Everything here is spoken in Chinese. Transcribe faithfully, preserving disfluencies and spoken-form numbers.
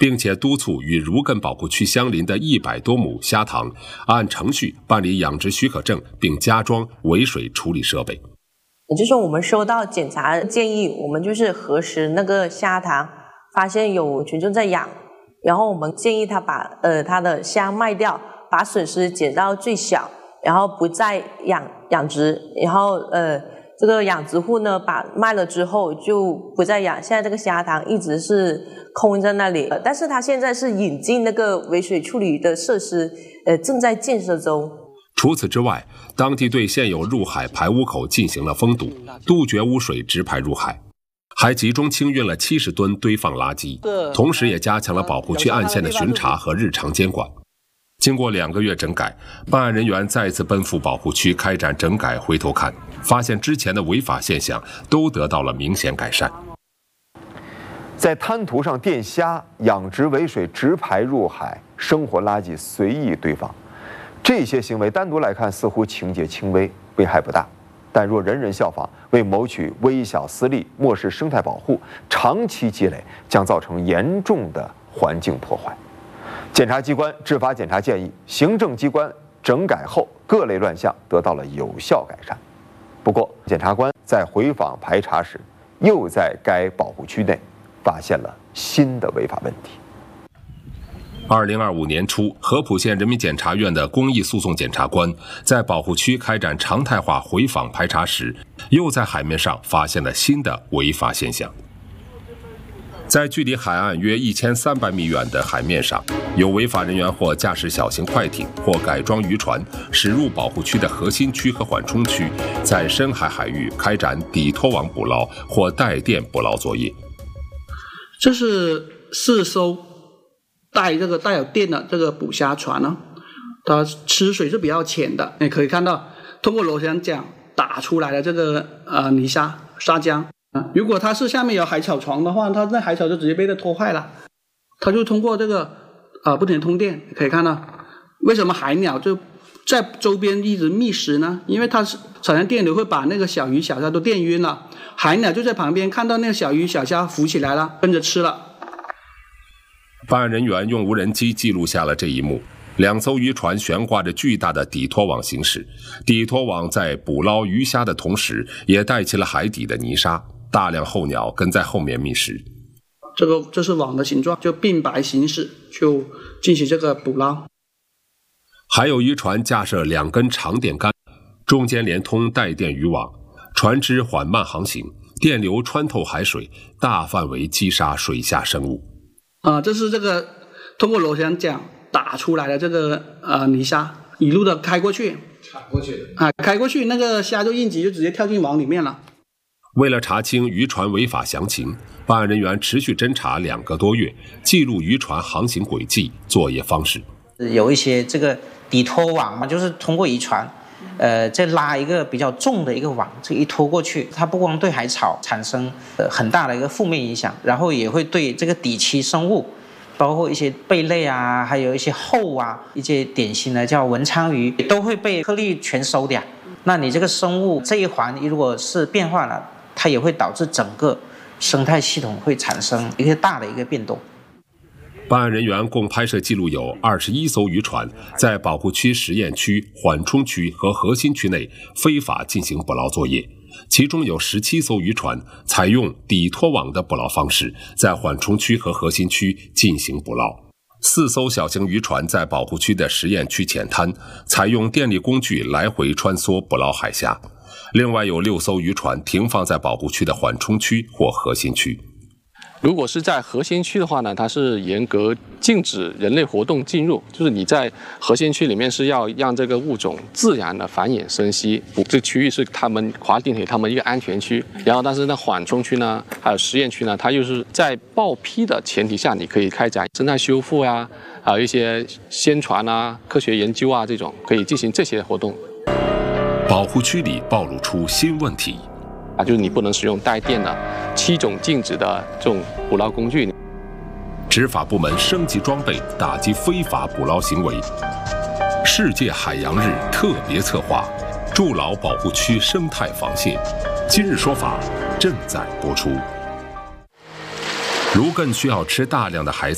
并且督促与如艮保护区相邻的一百多亩虾塘按程序办理养殖许可证，并加装围水处理设备。 也就是说，我们收到检查建议，我们就是核实那个虾塘，发现有群众在养，然后我们建议他把呃他的虾卖掉，把损失减到最小，然后不再养养殖，然后呃。这个养殖户呢，把卖了之后就不再养，现在这个虾塘一直是空在那里，但是他现在是引进那个围水处理的设施，呃，正在建设中。 除此之外，当地对现有入海排污口进行了封堵，杜绝污水直排入海，还集中清运了七十吨堆放垃圾，同时也加强了保护区岸线的巡查和日常监管。经过两个月整改，办案人员再次奔赴保护区开展整改，回头看，发现之前的违法现象都得到了明显改善。 在滩涂上垫虾、养殖围水直排入海、生活垃圾随意堆放，这些行为单独来看似乎情节轻微，危害不大，但若人人效仿，为谋取微小私利，漠视生态保护，长期积累将造成严重的环境破坏。检察机关执法检察建议，行政机关整改后各类乱象得到了有效改善。不过，检察官在回访排查时，又在该保护区内发现了新的违法问题。 二零二五年初，合浦县人民检察院的公益诉讼检察官在保护区开展常态化回访排查时，又在海面上发现了新的违法现象。在距离海岸约一千三百米远的海面上，有违法人员或驾驶小型快艇或改装渔船驶入保护区的核心区和缓冲区，在深海海域开展底拖网捕捞或带电捕捞作业。 这是四艘带这个带有电的这个捕虾船呢，它吃水是比较浅的，你可以看到通过螺旋桨打出来的这个呃泥沙沙浆。如果它是下面有海草床的话，它那海草就直接被它拖坏了。它就通过这个呃不停的通电，可以看到为什么海鸟就在周边一直觅食呢？因为它是产生电流会把那个小鱼小虾都电晕了，海鸟就在旁边看到那个小鱼小虾浮起来了，跟着吃了。 办案人员用无人机记录下了这一幕。两艘渔船悬挂着巨大的底拖网行驶，底拖网在捕捞鱼虾的同时，也带起了海底的泥沙，大量候鸟跟在后面觅食。 这个这是网的形状，就并排行驶，就进行这个捕捞。 还有渔船架设两根长电杆，中间连通带电渔网，船只缓慢航行，电流穿透海水，大范围击杀水下生物。 啊、呃，这是这个通过螺旋桨打出来的这个呃泥沙，一路的开过去， 开过去啊，开过去，那个虾就应急，就直接跳进网里面了。 为了查清渔船违法详情，办案人员持续侦查两个多月，记录渔船航行轨迹、作业方式。 有一些这个底拖网嘛，就是通过渔船，呃，再拉一个比较重的一个网，这一拖过去，它不光对海草产生呃很大的一个负面影响，然后也会对这个底栖生物。包括一些贝类啊，还有一些后啊，一些典型的叫文昌鱼，都会被颗粒全收掉。那你这个生物这一环如果是变化了，它也会导致整个生态系统会产生一个大的一个变动。 办案人员共拍摄记录有二十一艘渔船在保护区实验区、缓冲区和核心区内非法进行捕捞作业，其中有十七艘渔船采用底拖网的捕捞方式，在缓冲区和核心区进行捕捞。四艘小型渔船在保护区的实验区浅滩，采用电力工具来回穿梭捕捞海虾。另外有六艘渔船停放在保护区的缓冲区或核心区。 如果是在核心区的话呢，它是严格禁止人类活动进入，就是你在核心区里面是要让这个物种自然的繁衍生息，这区域是他们划定给他们一个安全区。然后但是呢，缓冲区呢，还有实验区呢，它又是在报批的前提下，你可以开展生态修复啊，还有一些宣传啊、科学研究啊这种，可以进行这些活动。 保护区里暴露出新问题。 啊，就是你不能使用带电的七种禁止的这种捕捞工具。 执法部门升级装备，打击非法捕捞行为。世界海洋日特别策划，筑牢保护区生态防线。今日说法正在播出。如艮需要吃大量的海藻。